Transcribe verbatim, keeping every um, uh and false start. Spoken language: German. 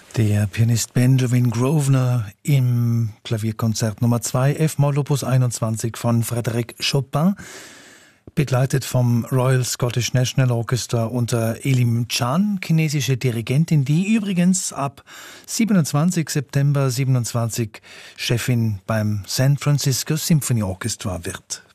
Der Pianist Benjamin Grosvenor im Klavierkonzert Nummer zwei, F-Moll Opus einundzwanzig von Frédéric Chopin, begleitet vom Royal Scottish National Orchestra unter Elim Chan, chinesische Dirigentin, die übrigens ab siebenundzwanzigsten September siebenundzwanzig Chefin beim San Francisco Symphony Orchestra wird.